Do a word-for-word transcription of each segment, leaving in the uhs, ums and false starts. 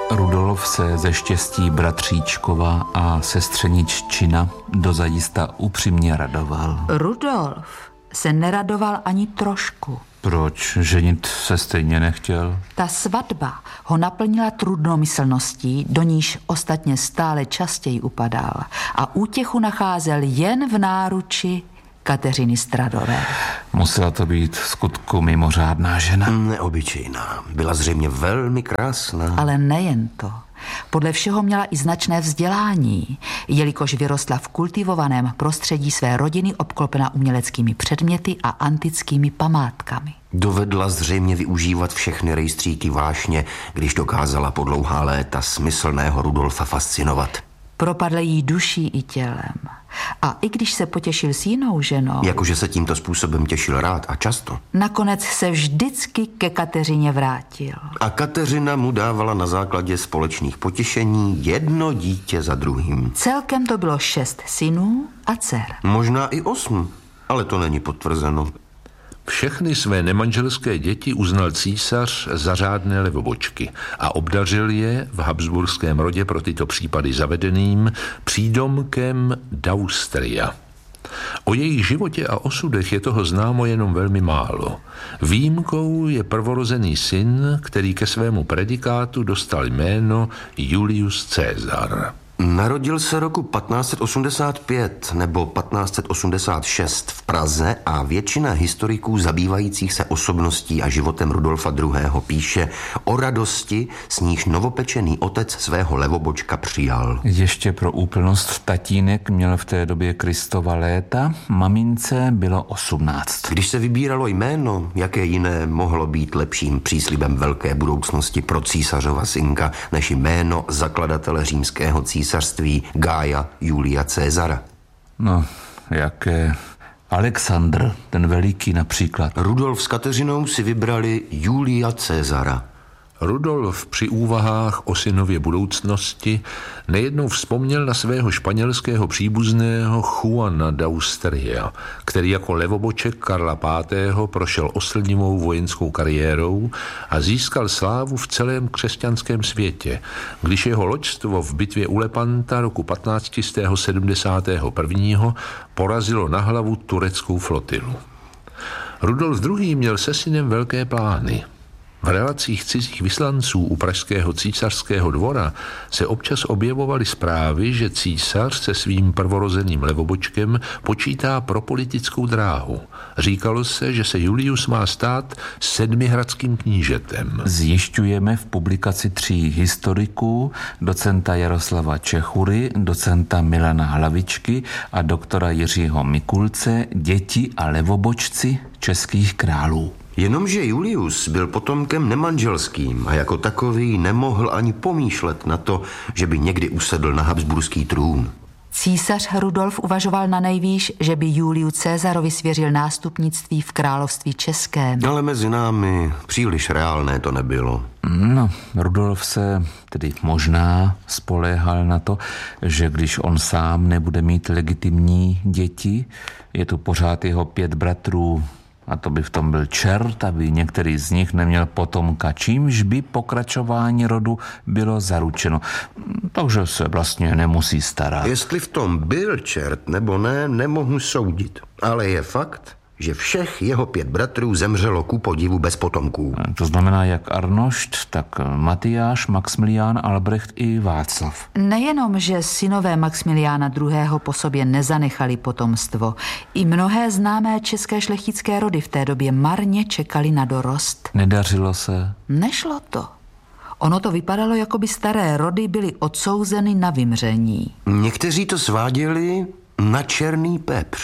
Rudolf se ze štěstí bratříčkova a sestřeniččina dozajista upřímně radoval. Rudolf se neradoval ani trošku. Proč? Ženit se stejně nechtěl? Ta svatba ho naplnila trudnomyslností, do níž ostatně stále častěji upadal a útěchu nacházel jen v náruči Kateřiny Stradové. Musela to být v skutku mimořádná žena. Neobyčejná. Byla zřejmě velmi krásná. Ale nejen to. Podle všeho měla i značné vzdělání, jelikož vyrostla v kultivovaném prostředí své rodiny obklopena uměleckými předměty a antickými památkami. Dovedla zřejmě využívat všechny rejstříky vášně, když dokázala po dlouhá léta smyslného Rudolfa fascinovat. Propadl jí duší i tělem. A i když se potěšil s jinou ženou... Jakože se tímto způsobem těšil rád a často. Nakonec se vždycky ke Kateřině vrátil. A Kateřina mu dávala na základě společných potěšení jedno dítě za druhým. Celkem to bylo šest synů a dcer. Možná i osm, ale to není potvrzeno. Všechny své nemanželské děti uznal císař za řádné levobočky a obdařil je v habsburském rodě pro tyto případy zavedeným přídomkem d'Austria. O jejich životě a osudech je toho známo jenom velmi málo. Výjimkou je prvorozený syn, který ke svému predikátu dostal jméno Julius Caesar. Narodil se roku patnáct set osmdesát pět nebo patnáct set osmdesát šest v Praze a většina historiků zabývajících se osobností a životem Rudolfa druhého. píše o radosti, s níž novopečený otec svého levobočka přijal. Ještě pro úplnost, tatínek měl v té době Kristova léta, mamince bylo osmnáct. Když se vybíralo jméno, jaké jiné mohlo být lepším příslibem velké budoucnosti pro císařova synka než jméno zakladatele římského císaře císařství Gaia Julia Caesara. No, jaké Alexandr, ten veliký například. Rudolf s Kateřinou si vybrali Julia Caesara. Rudolf při úvahách o synově budoucnosti nejednou vzpomněl na svého španělského příbuzného Juana d'Austria, který jako levoboček Karla pátého. prošel oslnivou vojenskou kariérou a získal slávu v celém křesťanském světě, když jeho loďstvo v bitvě u Lepanta roku patnáct set sedmdesát jedna. porazilo na hlavu tureckou flotilu. Rudolf druhý. měl se synem velké plány. V relacích cizích vyslanců u pražského císařského dvora se občas objevovaly zprávy, že císař se svým prvorozeným levobočkem počítá pro politickou dráhu. Říkalo se, že se Julius má stát sedmihradským knížetem. Zjišťujeme v publikaci tří historiků, docenta Jaroslava Čechury, docenta Milana Hlavičky a doktora Jiřího Mikulce, děti a levobočci českých králů. Jenomže Julius byl potomkem nemanželským a jako takový nemohl ani pomýšlet na to, že by někdy usedl na habsburský trůn. Císař Rudolf uvažoval na nejvýš, že by Juliu Caesarovi svěřil nástupnictví v království českém. Ale mezi námi příliš reálné to nebylo. No, Rudolf se tedy možná spoléhal na to, že když on sám nebude mít legitimní děti, je tu pořád jeho pět bratrů, a to by v tom byl čert, aby některý z nich neměl potomka, čímž by pokračování rodu bylo zaručeno. Takže se vlastně nemusí starat. Jestli v tom byl čert nebo ne, nemohu soudit. Ale je fakt, že všech jeho pět bratrů zemřelo ku podivu bez potomků. To znamená jak Arnošt, tak Matyáš, Maxmilián, Albrecht i Václav. Nejenom, že synové Maxmiliána druhého. po sobě nezanechali potomstvo. I mnohé známé české šlechtické rody v té době marně čekali na dorost. Nedařilo se? Nešlo to. Ono to vypadalo, jako by staré rody byly odsouzeny na vymření. Někteří to sváděli na černý pepř.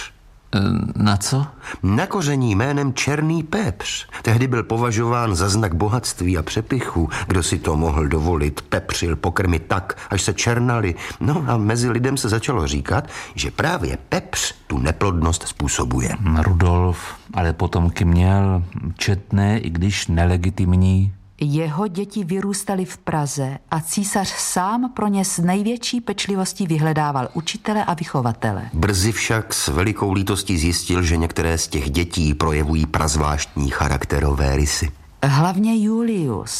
Na co? Na koření jménem černý pepř. Tehdy byl považován za znak bohatství a přepichu. Kdo si to mohl dovolit, pepřil pokrmit tak, až se černali. No a mezi lidem se začalo říkat, že právě pepř tu neplodnost způsobuje. Rudolf ale potomky měl četné, i když nelegitimní. Jeho děti vyrůstaly v Praze a císař sám pro ně s největší pečlivostí vyhledával učitele a vychovatele. Brzy však s velikou lítostí zjistil, že některé z těch dětí projevují prazvláštní charakterové rysy. Hlavně Julius.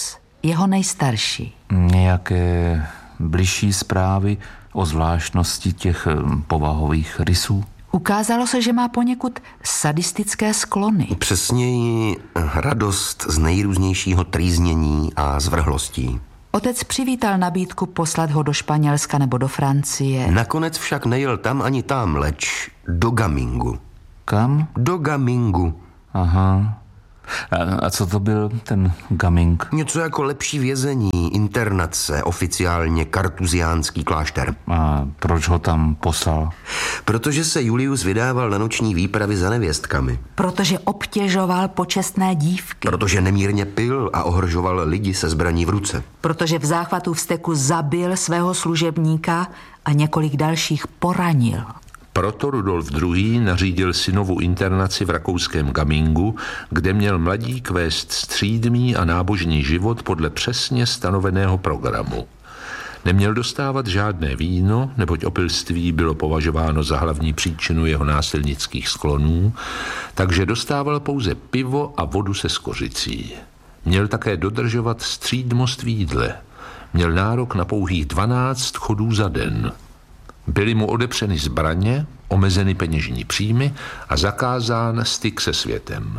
jeho nejstarší. Nějaké bližší zprávy o zvláštnosti těch povahových rysů? Ukázalo se, že má poněkud sadistické sklony. Přesněji radost z nejrůznějšího trýznění a zvrhlostí. Otec přivítal nabídku poslat ho do Španělska nebo do Francie. Nakonec však nejel tam ani tam, leč do Gamingu. Kam? Do Gamingu. Aha. A, a co to byl ten Gaming? Něco jako lepší vězení, internace, oficiálně kartuziánský klášter. A proč ho tam poslal? Protože se Julius vydával na noční výpravy za nevěstkami. Protože obtěžoval počestné dívky. Protože nemírně pil a ohrožoval lidi se zbraní v ruce. Protože v záchvatu vzteku zabil svého služebníka a několik dalších poranil. Proto Rudolf druhý. nařídil synovu internaci v rakouském Gamingu, kde měl mladík vést střídmý a nábožný život podle přesně stanoveného programu. Neměl dostávat žádné víno, neboť opilství bylo považováno za hlavní příčinu jeho násilnických sklonů, takže dostával pouze pivo a vodu se skořicí. Měl také dodržovat střídmost v jídle. Měl nárok na pouhých dvanáct chodů za den. Byly mu odepřeny zbraně, omezeny peněžní příjmy a zakázán styk se světem.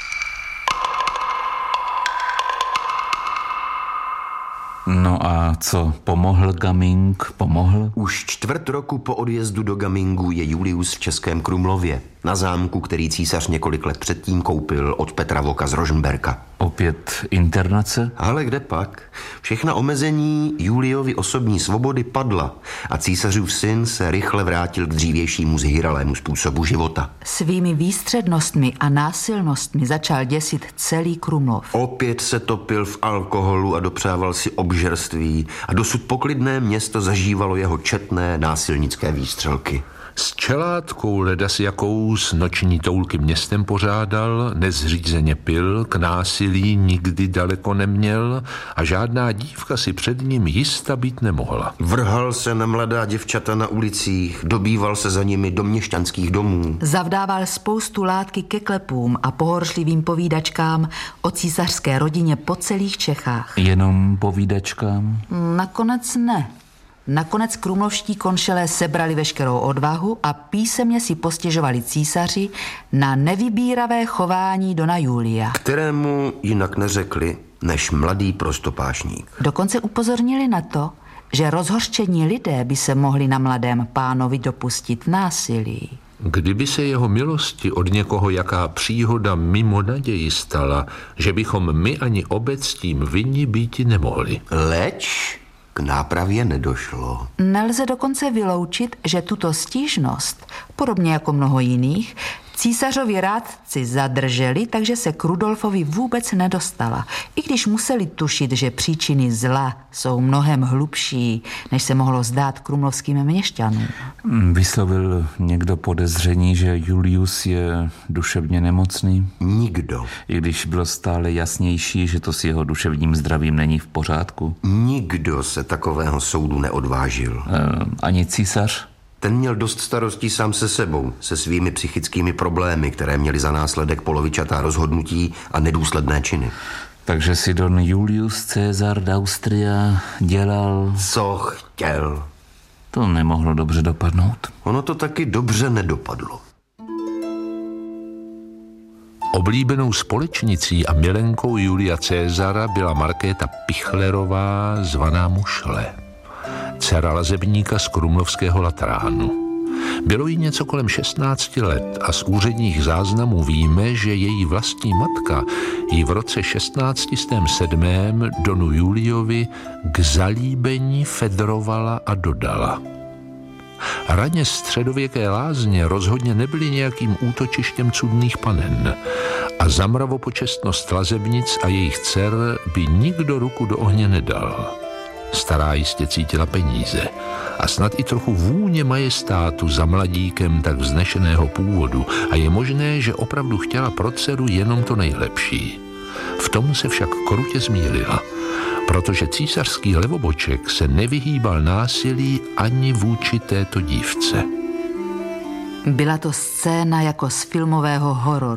No a co, pomohl Gaming? Pomohl? Už čtvrt roku po odjezdu do Gamingu je Julius v Českém Krumlově, na zámku, který císař několik let předtím koupil od Petra Voka z Rožmberka. Opět internace? Ale kde pak? Všechna omezení Juliovy osobní svobody padla a císařův syn se rychle vrátil k dřívějšímu zhyralému způsobu života. Svými výstřednostmi a násilnostmi začal děsit celý Krumlov. Opět se topil v alkoholu a dopřával si obžerství a dosud poklidné město zažívalo jeho četné násilnické výstřelky. S čelátkou ledas jakous noční toulky městem pořádal, nezřízeně pil, k násilí nikdy daleko neměl a žádná dívka si před ním jista být nemohla. Vrhal se na mladá děvčata na ulicích, dobýval se za nimi do měšťanských domů. Zavdával spoustu látky ke klepům a pohoršlivým povídačkám o císařské rodině po celých Čechách. Jenom povídačkám? Nakonec ne. Nakonec krumlovští konšelé sebrali veškerou odvahu a písemně si postěžovali císaři na nevybíravé chování dona Julia, kterému jinak neřekli než mladý prostopášník. Dokonce upozornili na to, že rozhořčení lidé by se mohli na mladém pánovi dopustit násilí. Kdyby se jeho milosti od někoho jaká příhoda mimo naději stala, že bychom my ani obec tím vinni býti nemohli. Leč k nápravě nedošlo. Nelze dokonce vyloučit, že tuto stížnost, podobně jako mnoho jiných, císařovi rádci zadrželi, takže se k Rudolfovi vůbec nedostala. I když museli tušit, že příčiny zla jsou mnohem hlubší, než se mohlo zdát krumlovským měšťanům. Vyslovil někdo podezření, že Julius je duševně nemocný? Nikdo. I když bylo stále jasnější, že to s jeho duševním zdravím není v pořádku? Nikdo se takového soudu neodvážil. E, ani císař? Ten měl dost starostí sám se sebou, se svými psychickými problémy, které měly za následek polovičatá rozhodnutí a nedůsledné činy. Takže si don Julius Caesar d'Austria dělal... Co chtěl. To nemohlo dobře dopadnout. Ono to taky dobře nedopadlo. Oblíbenou společnicí a milenkou Julia Caesara byla Markéta Pichlerová, zvaná Mušle, dcera lazebníka z krumlovského Latránu. Bylo jí něco kolem šestnácti let a z úředních záznamů víme, že její vlastní matka ji v roce šestnáct set sedm donu Juliovi k zalíbení fedrovala a dodala. Raně středověké lázně rozhodně nebyly nějakým útočištěm cudných panen a za mravopočestnost lazebnic a jejich dcer by nikdo ruku do ohně nedal. Stará jistě cítila peníze a snad i trochu vůně majestátu za mladíkem tak vznešeného původu a je možné, že opravdu chtěla pro dceru jenom to nejlepší. V tom se však krutě zmýlila, protože císařský levoboček se nevyhýbal násilí ani vůči této dívce. Byla to scéna jako z filmového hororu.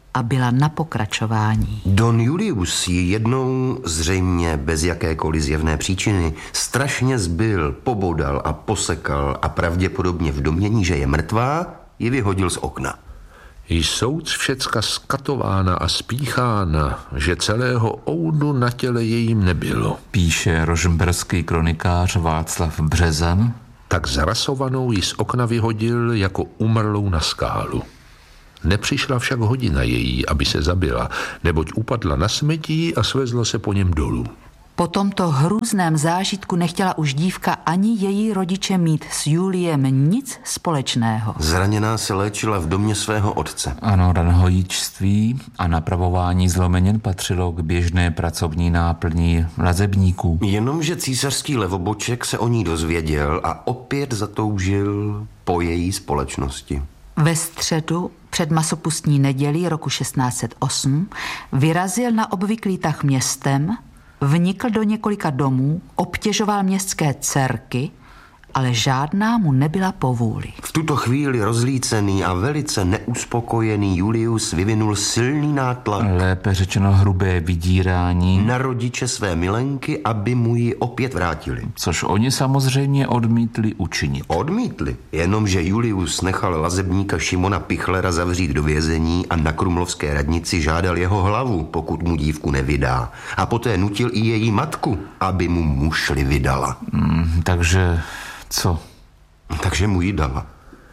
a byla na pokračování. Don Julius ji jednou, zřejmě bez jakékoliv zjevné příčiny, strašně zbyl, pobodal a posekal a pravděpodobně v domnění, že je mrtvá, ji vyhodil z okna. Jsou všecka skatována a spíchána, že celého oudu na těle jejím nebylo. Píše rožmberský kronikář Václav Březan. Tak zarasovanou ji z okna vyhodil jako umrlou na skálu. Nepřišla však hodina její, aby se zabila, neboť upadla na smetí a svezla se po něm dolů. Po tomto hrůzném zážitku nechtěla už dívka ani její rodiče mít s Juliem nic společného. Zraněná se léčila v domě svého otce. Ano, ranhojíčství a napravování zlomenin patřilo k běžné pracovní náplní lazebníků. Jenomže císařský levoboček se o ní dozvěděl a opět zatoužil po její společnosti. Ve středu před masopustní nedělí roku šestnáct set osm vyrazil na obvyklý tah městem, vnikl do několika domů, obtěžoval městské dcerky, ale žádná mu nebyla povůli. V tuto chvíli rozlícený a velice neuspokojený Julius vyvinul silný nátlak. Lépe řečeno hrubé vydírání. Na rodiče své milenky, aby mu ji opět vrátili. Což oni samozřejmě odmítli učinit. Odmítli, jenomže Julius nechal lazebníka Šimona Pichlera zavřít do vězení a na krumlovské radnici žádal jeho hlavu, pokud mu dívku nevydá. A poté nutil i její matku, aby mu mušli vydala. Mm, takže... Co? Takže mu ji dala.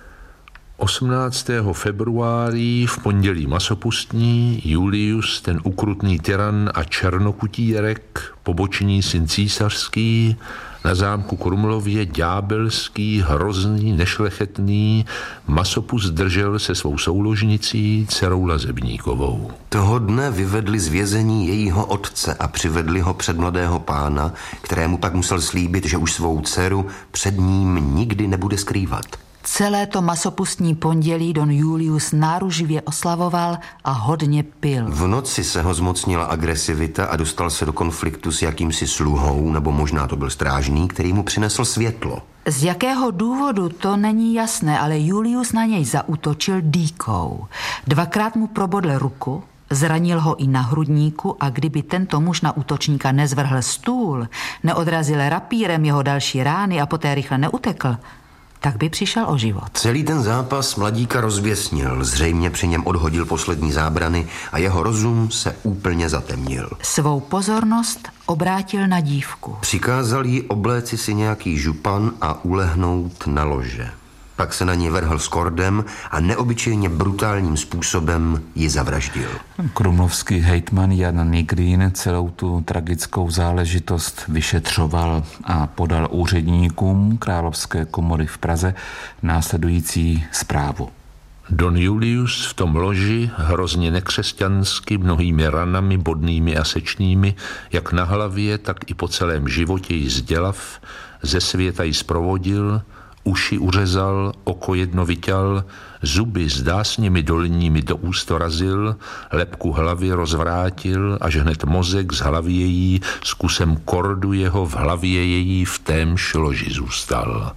osmnáctého februáří v pondělí masopustní Julius, ten ukrutný tyran a černokutírek, pobočný syn císařský, na zámku Krumlově ďábelský, hrozný, nešlechetný, masopust držel se svou souložnicí, dcerou Lazebníkovou. Toho dne vyvedli z vězení jejího otce a přivedli ho před mladého pána, kterému pak musel slíbit, že už svou dceru před ním nikdy nebude skrývat. Celé to masopustní pondělí don Julius náruživě oslavoval a hodně pil. V noci se ho zmocnila agresivita a dostal se do konfliktu s jakýmsi sluhou, nebo možná to byl strážný, který mu přinesl světlo. Z jakého důvodu, to není jasné, ale Julius na něj zaútočil dýkou. Dvakrát mu probodl ruku, zranil ho i na hrudníku a kdyby tento muž na útočníka nezvrhl stůl, neodrazil rapírem jeho další rány a poté rychle neutekl, tak by přišel o život. Celý ten zápas mladíka rozběsnil, zřejmě při něm odhodil poslední zábrany a jeho rozum se úplně zatemnil. Svou pozornost obrátil na dívku. Přikázal jí obléci si nějaký župan a ulehnout na lože. Pak se na ní vrhl s kordem a neobyčejně brutálním způsobem ji zavraždil. Krumlovský hejtman Jan Nigrín celou tu tragickou záležitost vyšetřoval a podal úředníkům Královské komory v Praze následující zprávu. Don Julius v tom loži, hrozně nekřesťansky, mnohými ranami, bodnými a sečnými, jak na hlavě, tak i po celém životě ji zdělav, ze světa ji zprovodil, uši uřezal, oko jedno vyťal, zuby s dásněmi dolními do úst razil, lebku hlavy rozvrátil, až hned mozek z hlavy její s kusem kordu jeho v hlavě její v témž loži zůstal.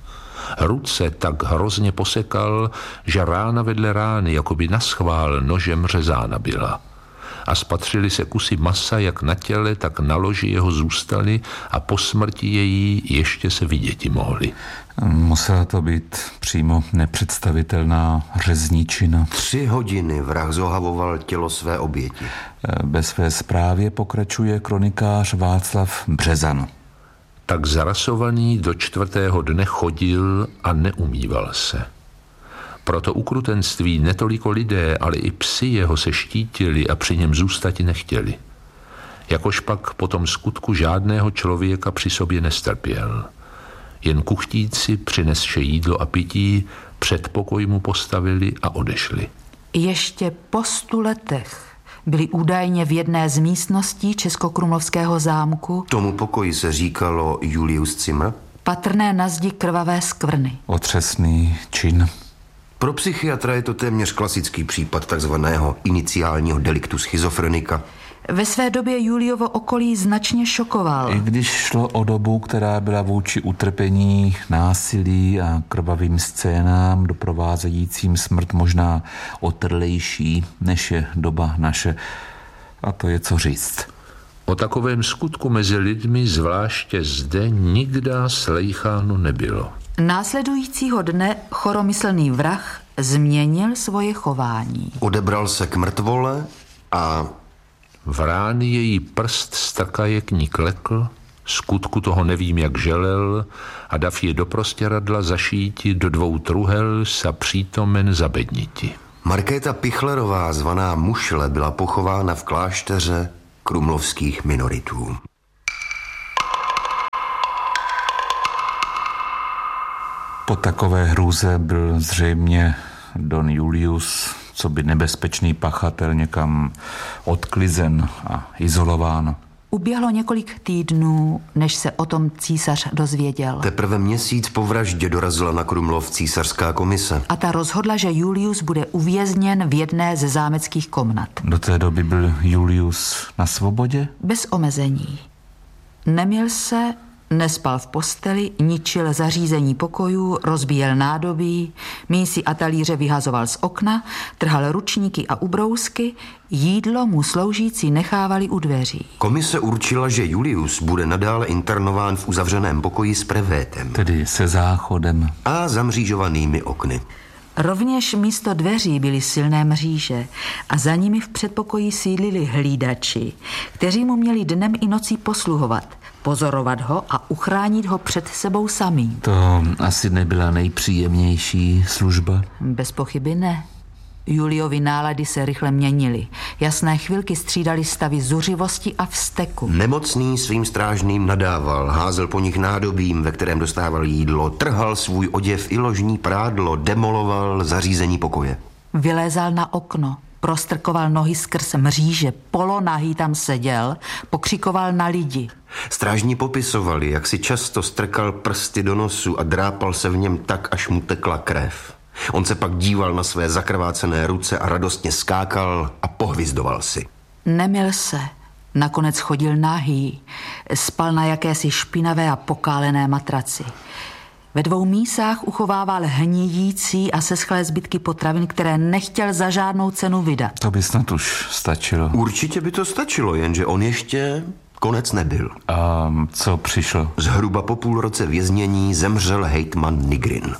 Ruce tak hrozně posekal, že rána vedle rány, jako by naschvál nožem řezána byla. A spatřili se kusy masa jak na těle, tak na loži jeho zůstaly a po smrti její ještě se viděti mohly. Musela to být přímo nepředstavitelná řezničina. Tři hodiny vrah zohavoval tělo své oběti. Ve své zprávě pokračuje kronikář Václav Březan. Tak zarasovaný do čtvrtého dne chodil a neumýval se. Proto ukrutenství netoliko lidé, ale i psi jeho se štítili a při něm zůstati nechtěli. Jakož pak po tom skutku žádného člověka při sobě nestrpěl. Jen kuchtíci, přinesše jídlo a pití, předpokoj mu postavili a odešli. Ještě po stu letech byli údajně v jedné z místností Českokrumlovského zámku. Tomu pokoji se říkalo Julius Zimmer. Patrné na zdi krvavé skvrny. Otřesný čin. Pro psychiatra je to téměř klasický případ takzvaného iniciálního deliktu schizofrenika. Ve své době Juliovo okolí značně šokoval. I když šlo o dobu, která byla vůči utrpení, násilí a krvavým scénám doprovázejícím smrt možná otrlejší, než je doba naše. A to je co říct. O takovém skutku mezi lidmi, zvláště zde, nikdy slejcháno nebylo. Následujícího dne choromyslný vrah změnil svoje chování. Odebral se k mrtvole a... V rány její prst strkaje k ní klekl, skutku toho nevím, jak želel, a dav je do prostěradla zašíti do dvou truhel sa přítomen zabedniti. Markéta Pichlerová, zvaná Mušle, byla pochována v klášteře krumlovských minoritů. Po takové hrůze byl zřejmě Don Julius, co by nebezpečný pachatel, někam odklizen a izolován. Uběhlo několik týdnů, než se o tom císař dozvěděl. Teprve měsíc po vraždě dorazila na Krumlov císařská komise. A ta rozhodla, že Julius bude uvězněn v jedné ze zámeckých komnat. Do té doby byl Julius na svobodě? Bez omezení. Nemil se, nespal v posteli, ničil zařízení pokojů, rozbíjel nádobí, mísy a talíře vyhazoval z okna, trhal ručníky a ubrousky, jídlo mu sloužící nechávali u dveří. Komise určila, že Julius bude nadále internován v uzavřeném pokoji s prevétem. Tedy se záchodem. A zamřížovanými okny. Rovněž místo dveří byly silné mříže a za nimi v předpokoji sídlili hlídači, kteří mu měli dnem i nocí posluhovat, pozorovat ho a uchránit ho před sebou samým. To asi nebyla nejpříjemnější služba? Bez pochyby ne. Juliovi nálady se rychle měnily. Jasné chvilky střídaly stavy zuřivosti a vzteku. Nemocný svým strážným nadával, házel po nich nádobím, ve kterém dostával jídlo, trhal svůj oděv i ložní prádlo, demoloval zařízení pokoje. Vylézal na okno, prostrkoval nohy skrz mříže, polonahý tam seděl, pokřikoval na lidi. Strážní popisovali, jak si často strkal prsty do nosu a drápal se v něm tak, až mu tekla krev. On se pak díval na své zakrvácené ruce a radostně skákal a pohvizdoval si. Nemil se, nakonec chodil nahý, spal na jakési špinavé a pokálené matraci. Ve dvou mísách uchovával hnídící a seschlé zbytky potravin, které nechtěl za žádnou cenu vydat. To by snad už stačilo. Určitě by to stačilo, jenže on ještě konec nebyl. A co přišlo? Zhruba po půl roce věznění zemřel hejtman Nigrin.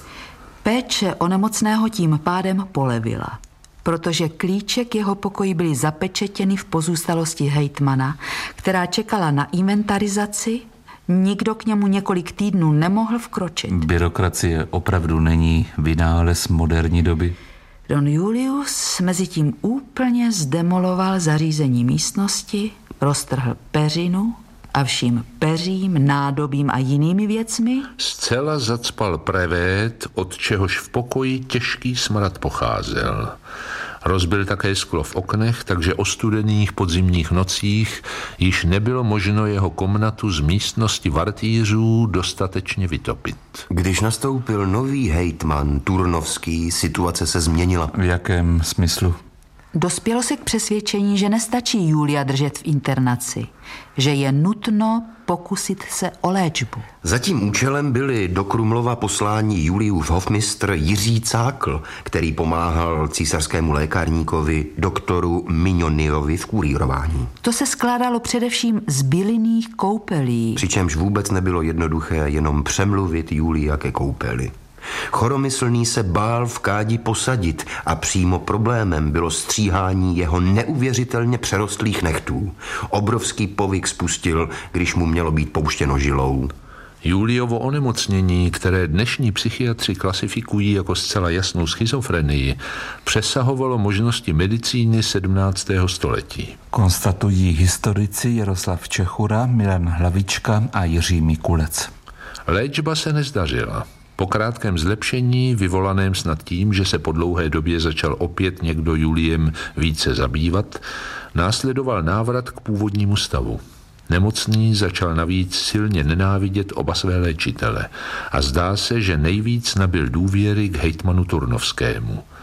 Péče o nemocného tím pádem polevila, protože klíče k jeho pokoji byly zapečetěny v pozůstalosti hejtmana, která čekala na inventarizaci. Nikdo k němu několik týdnů nemohl vkročit. Byrokracie opravdu není vynález moderní doby? Don Julius mezi tím úplně zdemoloval zařízení místnosti, roztrhl peřinu a vším peřím, nádobím a jinými věcmi zcela zacpal prevét, od čehož v pokoji těžký smrad pocházel. Rozbil také sklo v oknech, takže o studených podzimních nocích již nebylo možno jeho komnatu z místnosti vartýřů dostatečně vytopit. Když nastoupil nový hejtman Turnovský, situace se změnila. V jakém smyslu? Dospělo se k přesvědčení, že nestačí Julia držet v internaci, že je nutno pokusit se o léčbu. Za tím účelem byli do Krumlova poslání Juliův hofmistr Jiří Cákl, který pomáhal císařskému lékárníkovi doktoru Mignoniovi v kurýrování. To se skládalo především z bylinných koupelí. Přičemž vůbec nebylo jednoduché jenom přemluvit Julia ke koupeli. Choromyslný se bál v kádi posadit a přímo problémem bylo stříhání jeho neuvěřitelně přerostlých nechtů. Obrovský povyk spustil, když mu mělo být pouštěno žilou. Juliovo onemocnění, které dnešní psychiatři klasifikují jako zcela jasnou schizofrenii, přesahovalo možnosti medicíny sedmnáctého století. Konstatují historici Jaroslav Čechura, Milan Hlavička a Jiří Mikulec. Léčba se nezdařila. Po krátkém zlepšení, vyvolaném snad tím, že se po dlouhé době začal opět někdo Juliem více zabývat, následoval návrat k původnímu stavu. Nemocný začal navíc silně nenávidět oba své léčitele a zdá se, že nejvíc nabyl důvěry k hejtmanu Turnovskému.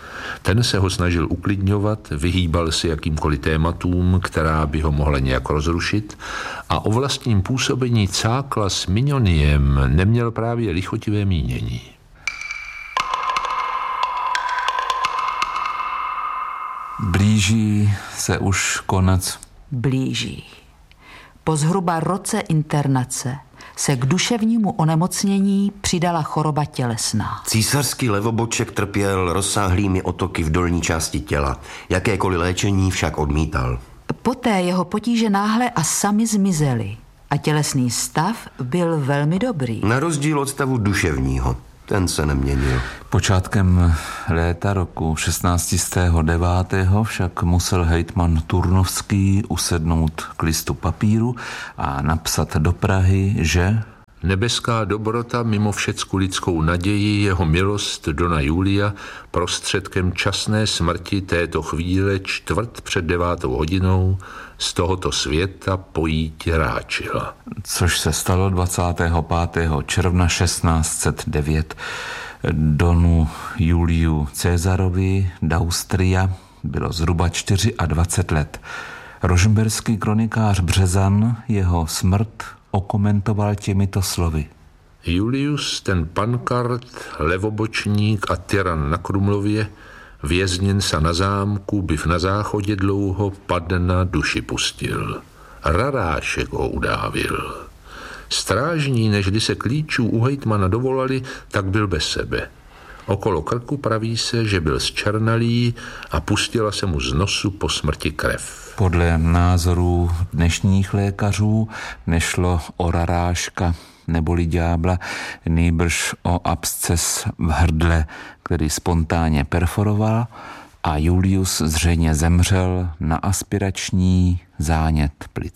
Ten se ho snažil uklidňovat, vyhýbal se jakýmkoliv tématům, která by ho mohla nějak rozrušit, a o vlastním působení cákla s Mignoniem neměl právě lichotivé mínění. Blíží se už konec. Blíží. Po zhruba roce internace se k duševnímu onemocnění přidala choroba tělesná. Císařský levoboček trpěl rozsáhlými otoky v dolní části těla. Jakékoliv léčení však odmítal. Poté jeho potíže náhle a sami zmizely a tělesný stav byl velmi dobrý. Na rozdíl od stavu duševního. Ten se neměnil. Počátkem léta roku šestnáct set devět však musel hejtman Turnovský usednout k listu papíru a napsat do Prahy, že nebeská dobrota mimo všecku lidskou naději, jeho milost Dona Julia prostředkem časné smrti této chvíle čtvrt před devátou hodinou z tohoto světa pojít ráčila. Což se stalo dvacátého pátého června šestnáct set devět. Donu Juliu Cezarovi d'Austria bylo zhruba dvacet čtyři let. Rožmberský kronikář Březan jeho smrt okomentoval těmito slovy. Julius, ten pankart, levobočník a tyran na Krumlově, vězněn sa na zámku, byv na záchodě dlouho padna duši pustil. Rarášek ho udávil. Strážní, nežli se klíčů u hejtmana dovolali, tak byl bez sebe. Okolo krku praví se, že byl zčernalý a pustila se mu z nosu po smrti krev. Podle názorů dnešních lékařů nešlo o raráška neboli ďábla, nýbrž o absces v hrdle, který spontánně perforoval, a Julius zřejmě zemřel na aspirační zánět plic.